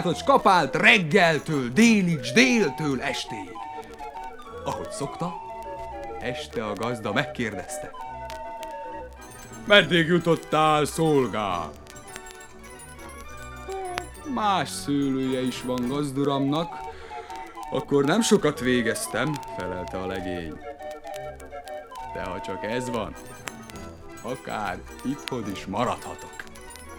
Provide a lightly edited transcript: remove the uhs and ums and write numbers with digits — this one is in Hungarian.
hogy kapált reggeltől délig, s déltől estéig. Ahogy szokta, este a gazda megkérdezte. Meddig jutottál, szolgám? Más szőlője is van gazduramnak, akkor nem sokat végeztem, felelte a legény. De ha csak ez van, akár itthon is maradhatok.